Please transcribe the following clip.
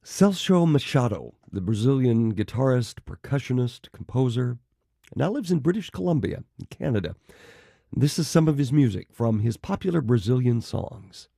Celso Machado, the Brazilian guitarist, percussionist, composer, now lives in British Columbia, in Canada. This is some of his music from his popular Brazilian songs.